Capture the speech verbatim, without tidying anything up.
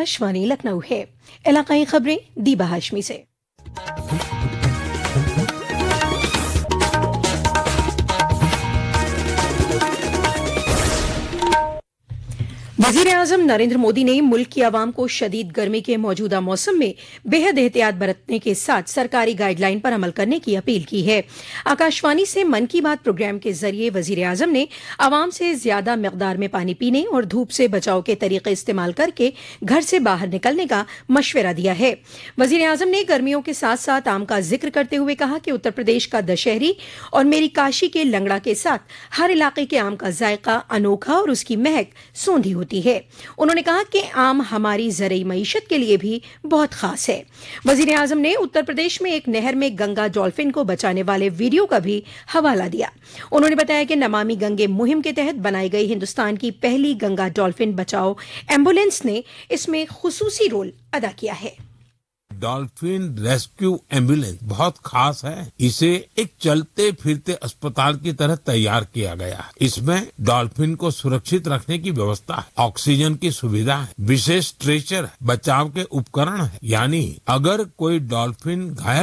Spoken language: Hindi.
आकाशवाणी लखनऊ है। इलाकाई खबरें दीबा हाशमी से। वजीर आजम नरेंद्र मोदी ने मुल्क की आवाम को शदीद गर्मी के मौजूदा मौसम में बेहद एहतियात बरतने के साथ सरकारी गाइडलाइन पर अमल करने की अपील की है। आकाशवाणी से मन की बात प्रोग्राम के जरिए वजीर आजम ने आवाम से ज्यादा मकदार में पानी पीने और धूप से बचाव के तरीके इस्तेमाल करके घर से बाहर निकलने का मशवरा दिया है। वजीर आजम ने गर्मियों के साथ साथ आम का जिक्र करते हुए कहा कि उत्तर प्रदेश का दशहरी और मेरी काशी के लंगड़ा के साथ हर इलाके के आम का जायका अनोखा और उसकी महक सूंधी होती है। उन्होंने कहा कि आम हमारी ज़रूरी मईशत के लिए भी बहुत खास है। वजीर आजम ने उत्तर प्रदेश में एक नहर में गंगा डॉल्फिन को बचाने वाले वीडियो का भी हवाला दिया। उन्होंने बताया कि नमामि गंगे मुहिम के तहत बनाई गई हिंदुस्तान की पहली गंगा डॉल्फिन बचाओ एम्बुलेंस ने इसमें खुसूसी रोल अदा किया है। डॉल्फिन रेस्क्यू एम्बुलेंस बहुत खास है। इसे एक चलते फिरते अस्पताल की तरह तैयार किया गया है। इसमें डॉल्फिन को सुरक्षित रखने की व्यवस्था है, ऑक्सीजन की सुविधा है, विशेष स्ट्रेचर है, बचाव के उपकरण है। यानी अगर कोई डॉल्फिन घायल